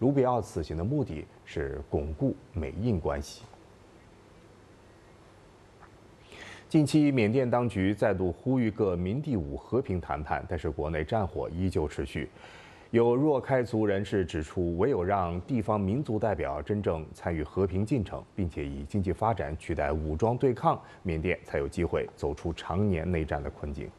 卢比奥此行的目的是巩固美印关系。近期，缅甸当局再度呼吁各民地武和平谈判，但是国内战火依旧持续。有若开族人士指出，唯有让地方民族代表真正参与和平进程，并且以经济发展取代武装对抗，缅甸才有机会走出常年内战的困境。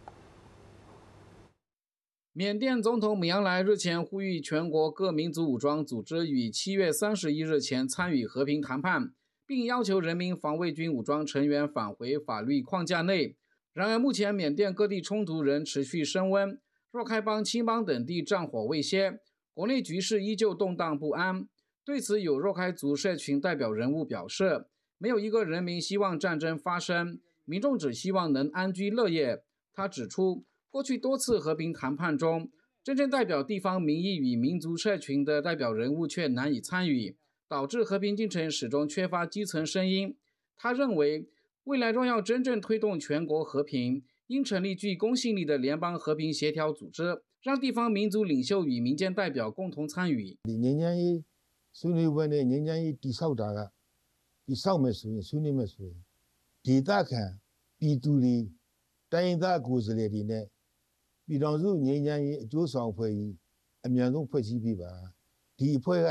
缅甸总统米昂莱日前呼吁全国各民族武装组织于7月31日前参与和平谈判，并要求人民防卫军武装成员返回法律框架内。然而，目前缅甸各地冲突仍持续升温，若开邦、青邦等地战火未歇，国内局势依旧动荡不安。对此，有若开族社群代表人物表示，没有一个人民希望战争发生，民众只希望能安居乐业。他指出，过去多次和平谈判中，真正代表地方民意与民族社群的代表人物却难以参与，导致和平进程始终缺乏基层声音。他认为，未来若要真正推动全国和平，应成立具公信力的联邦和平协调组织，让地方民族領袖與民間代表共同參與。 ငြိမ်းချမ်းရေးဆွေးနွေးပွဲနဲ့ငြိမ်းချမ်းရေးတည်ဆောက်တာကတည်ဆောက်မယ်ဆိုရင်ဆွေးနွေးမယ်ဆိုရင်ဒေသခံပြည်သူတွေတိုင်းရင်းသားကိုယ်စားလှယ်တွေနဲ့ပြည်ထောင်စုငြိမ်းချမ်းရေးအကျိုးဆောင်အဖွဲ့ကြီးအမြန်ဆုံးဖွဲ့စည်းပြီးပါဒီအဖွဲ့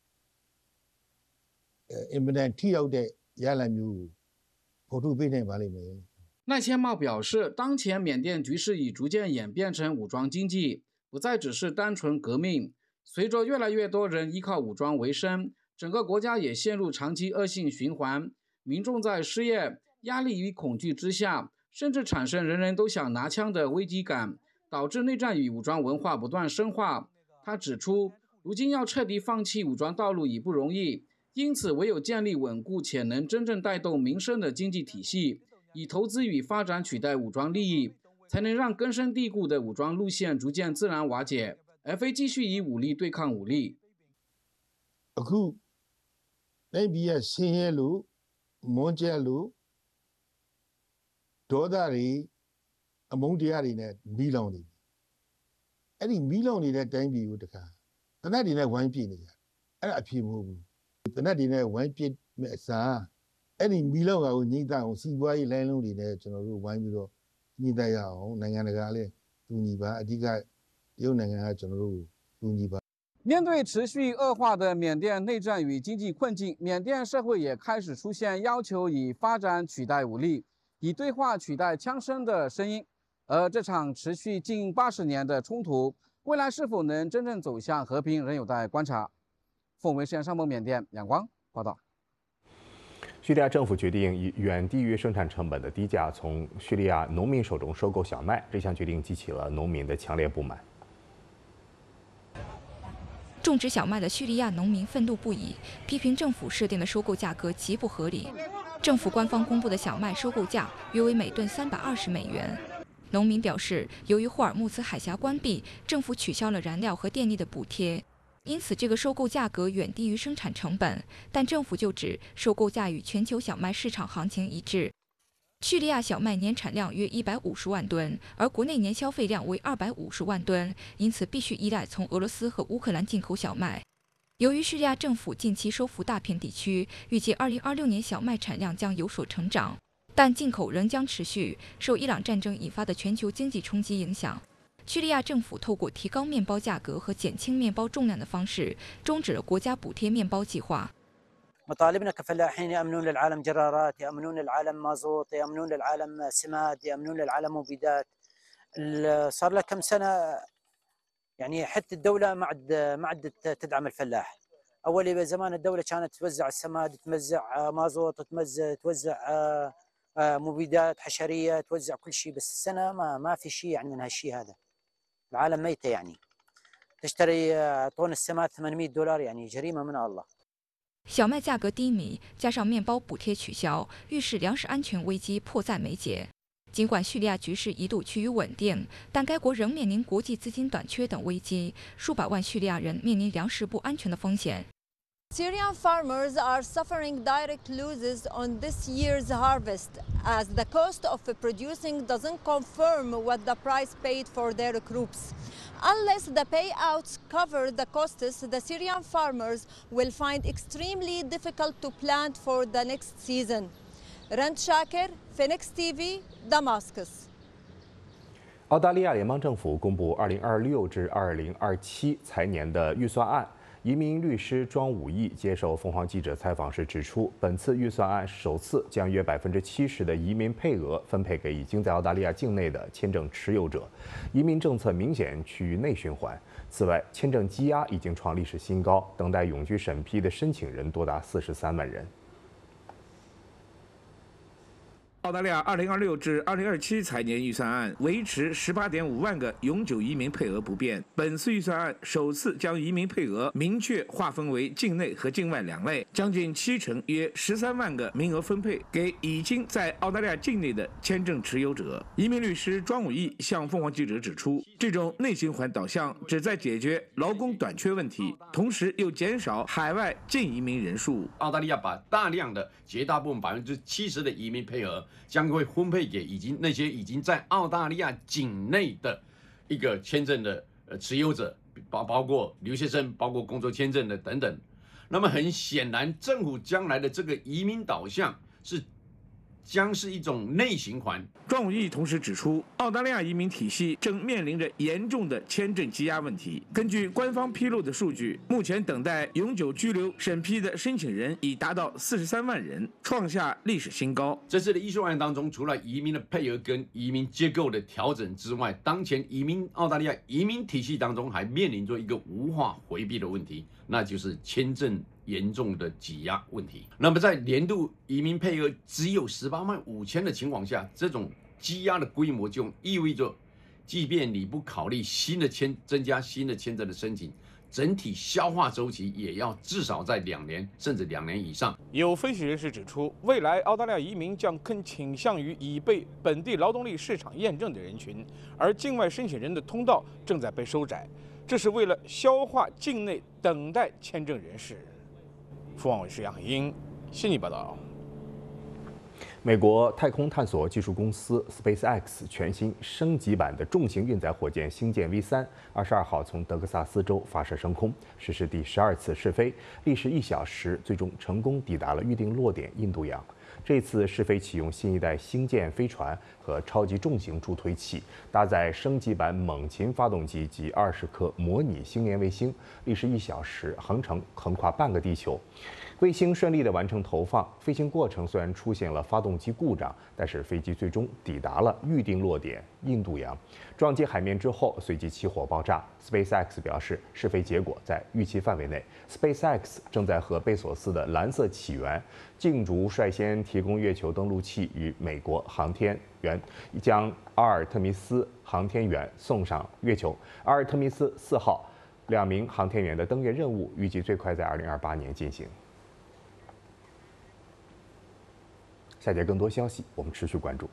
ကအင်မတန်ထိရောက်တဲ့ရလဒ်မျိုးကိုဖော်ထုတ်ပေးနိုင်ပါလိမ့်မယ်。 赖千茂表示，当前缅甸局势已逐渐演变成武装经济，不再只是单纯革命。随着越来越多人依靠武装为生，整个国家也陷入长期恶性循环。民众在失业、压力与恐惧之下，甚至产生人人都想拿枪的危机感，导致内战与武装文化不断深化。他指出，如今要彻底放弃武装道路已不容易，因此唯有建立稳固且能真正带动民生的经济体系。以投资与发展取代武装利益，才能让根深蒂固的武装路线逐渐自然瓦解，而非继续以武力对抗武力。 အခုတိုင်းပြည်ကဆင်းရဲလို့မွန်းကျက်လို့ဒေါသတွေအမုန်းတရားတွေနဲ့မီးလောင်နေပြီအဲ့ဒီမီးလောင်နေတဲ့တိုင်းပြည်ကိုတခါတနက်တွေနဲ့ဝိုင်းပြနေကြအဲ့ဒါအဖြစ်မဟုတ်ဘူးတနက်တွေနဲ့ဝိုင်းပြမဲ့အစားအဲ့ဒီမီးလောင်ကိုညှိနှိုင်းအောင်စီးပွားရေးလိုင်းလုံးတွေနဲ့ကျွန်တော်တို့ဝိုင်းပြီးတော့ညှိနှိုင်းရအောင်နိုင်ငံတကာလည်းတူညီပါအဓိကတရုတ်နိုင်ငံကကျွန်တော်တို့တူညီပါ面对持续恶化的缅甸内战与经济困境，缅甸社会也开始出现要求以发展取代武力，以对话取代枪声的声音。而这场持续近80年的冲突，未来是否能真正走向和平，仍有待观察。凤维实验上蒙缅甸阳光报道。 叙利亚政府决定以远低于生产成本的低价从叙利亚农民手中收购小麦，这项决定激起了农民的强烈不满。 种植小麦的叙利亚农民愤怒不已，批评政府设定的收购价格极不合理。政府官方公布的小麦收购价约为每吨320美元。农民表示，由于霍尔木兹海峡关闭，政府取消了燃料和电力的补贴。因此，这个收购价格远低于生产成本，但政府就指收购价与全球小麦市场行情一致。叙利亚小麦年产量约150万吨，而国内年消费量为250万吨，因此必须依赖从俄罗斯和乌克兰进口小麦。由于叙利亚政府近期收复大片地区，预计2026年小麦产量将有所成长，但进口仍将持续，受伊朗战争引发的全球经济冲击影响。叙利亚政府透过提高面包价格和减轻面包重量的方式，终止了国家补贴面包计划。 مطالبنا كفلاحين يأمنون للعالم جرارات، يأمنون للعالم مازوت، يأمنون للعالم سماد، يأمنون للعالم مبيدات. صار لها كم سنة يعني حتى الدولة ما عاد تدعم الفلاح. أول زمان الدولة كانت توزع السماد، توزع مازوت، توزع مبيدات حشرية، توزع كل شيء، بس السنة ما في شيء يعني من هالشيء هذا. العالم ميتة يعني. تشتري طن السماد $800 يعني جريمة من الله. 小麦价格低迷，加上面包补贴取消，预示粮食安全危机迫在眉睫。尽管叙利亚局势一度趋于稳定，但该国仍面临国际资金短缺等危机，数百万叙利亚人面临粮食不安全的风险。 Syrian farmers are suffering direct losses on this year's harvest as the cost of producing doesn't confirm what the price paid for their crops. Unless the payouts cover the costs, the Syrian farmers will find extremely difficult to plant for the next season. Rand Shaker, Phoenix TV, Damascus. 澳大利亚联邦政府公布2026至2027财年的预算案。移民律师庄武义接受凤凰记者采访时指出，本次预算案首次将约70%的移民配额分配给已经在澳大利亚境内的签证持有者，移民政策明显趋于内循环。此外，签证积压已经创历史新高，等待永居审批的申请人多达43万人。 澳大利亚2026至2027财年预算案维持18.5万个永久移民配额不变。本次预算案首次将移民配额明确划分为境内和境外两类，将近70%约13万个名额分配给已经在澳大利亚境内的签证持有者。移民律师庄武义向凤凰记者指出，这种内循环导向旨在解决劳工短缺问题，同时又减少海外净移民人数。 澳大利亚把大量的绝大部分70%的移民配额 将会分配给那些已经在澳大利亚境内的一个签证的持有者，包括留学生、包括工作签证的等等。那么很显然，政府将来的这个移民导向将是一种内循环。 庄武义同时指出，澳大利亚移民体系正面临着严重的签证积压问题。根据官方披露的数据，目前等待永久居留审批的申请人已达到43万人，创下历史新高。 这次的预算案当中，除了移民的配额跟移民结构的调整之外，当前澳大利亚移民体系当中还面临着一个无法回避的问题，那就是签证 严重的挤压问题。那么在年度移民配额只有18万5千的情况下，这种积压的规模就意味着，即便你不考虑增加新的签证的申请，整体消化周期也要至少在2年甚至2年以上。 有分析人士指出，未来澳大利亚移民将更倾向于已被本地劳动力市场验证的人群，而境外申请人的通道正在被收窄，这是为了消化境内等待签证人士。 凤凰卫视杨海英悉尼报道。 美国太空探索技术公司 SpaceX 全新升级版的重型运载火箭星舰 V3 22号从德克萨斯州发射升空，实施第12次试飞，历时1小时，最终成功抵达了预定落点印度洋。这次试飞启用新一代星舰飞船和超级重型助推器，搭载升级版猛禽发动机及20颗模拟星链卫星，历时1小时，航程横跨半个地球。 卫星顺利地完成投放，飞行过程虽然出现了发动机故障，但是飞机最终抵达了预定落点印度洋。撞击海面之后，随即起火爆炸。SpaceX 表示，试飞结果在预期范围内。SpaceX 正在和贝索斯的蓝色起源竞逐率先提供月球登陆器与美国航天员，将阿尔特弥斯航天员送上月球。阿尔特弥斯4号2名航天员的登月任务预计最快在2028年进行。 下节更多消息，我们持续关注。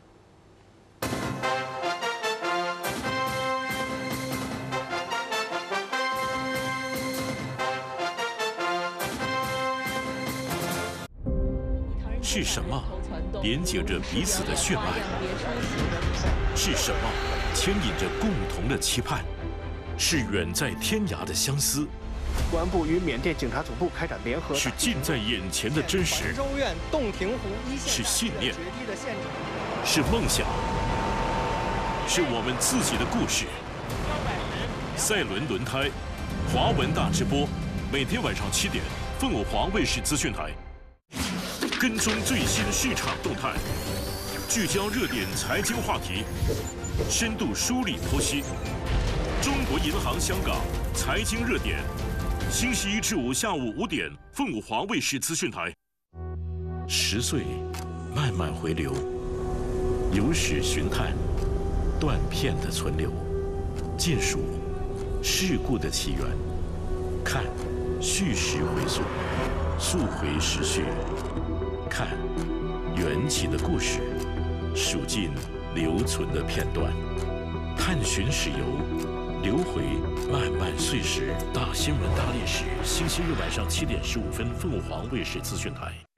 是什么连接着彼此的血脉？是什么牵引着共同的期盼？是远在天涯的相思。 公安部与缅甸警察总部开展联合， 是近在眼前的真实， 州院洞庭湖一线是信念，是梦想，是我们自己的故事。赛伦轮胎，华文大直播，每天晚上7点，凤凰卫视资讯台，跟踪最新市场动态，聚焦热点财经话题，深度梳理剖析。中国银行香港财经热点。 星期1至5下午5点，凤凰卫视资讯台。10岁，慢慢回流，有史寻探，断片的存留，尽数事故的起源，看叙事回溯，溯回时序，看缘起的故事，数尽留存的片段，探寻史游， 流回漫漫岁时，大新闻大历史，星期日晚上7点15分，凤凰卫视资讯台。